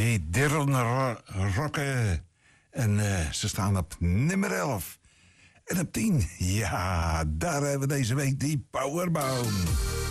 Die Dirren Rocken. En ze staan op nummer 11. En op 10, ja, daar hebben we deze week die Powerbomb.